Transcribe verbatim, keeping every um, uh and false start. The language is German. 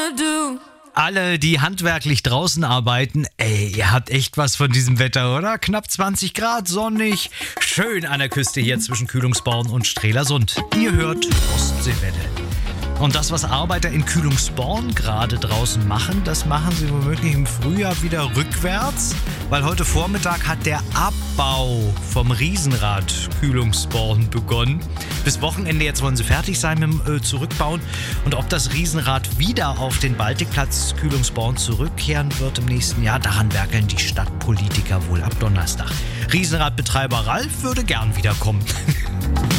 wanna do. Alle, die handwerklich draußen arbeiten, ey, ihr habt echt was von diesem Wetter, oder? Knapp zwanzig Grad, sonnig, schön an der Küste hier zwischen Kühlungsborn und Strelasund. Ihr hört Ostseewelle. Und das, was Arbeiter in Kühlungsborn gerade draußen machen, das machen sie womöglich im Frühjahr wieder rückwärts, weil heute Vormittag hat der Abbau vom Riesenrad Kühlungsborn begonnen. Bis Wochenende jetzt wollen sie fertig sein mit dem äh, Zurückbauen. Und ob das Riesenrad wieder auf den Baltikplatz Kühlungsborn zurückkehren wird im nächsten Jahr, daran werkeln die Stadtpolitiker wohl ab Donnerstag. Riesenradbetreiber Ralf würde gern wiederkommen.